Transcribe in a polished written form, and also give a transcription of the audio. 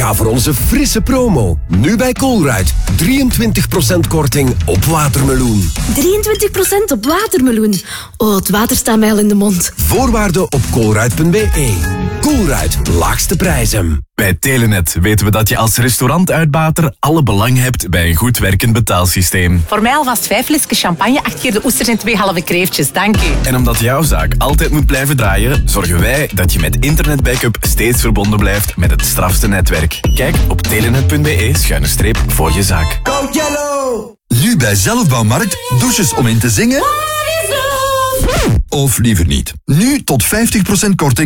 Ga voor onze frisse promo. Nu bij Colruyt. 23% korting op watermeloen. 23% op watermeloen. Oh, het water staat mij al in de mond. Voorwaarden op colruyt.be. Colruyt, laagste prijzen. Bij Telenet weten we dat je als restaurantuitbater alle belang hebt bij een goed werkend betaalsysteem. Voor mij alvast 5 flesjes champagne, 8 keer de oesters en 2 halve kreeftjes. Dank u. En omdat jouw zaak altijd moet blijven draaien, zorgen wij dat je met internetbackup steeds verbonden blijft met het strafste netwerk. Kijk op telenet.be/voor je zaak. Go Yellow! Nu bij Zelfbouwmarkt, douches om in te zingen? Of liever niet. Nu tot 50% korting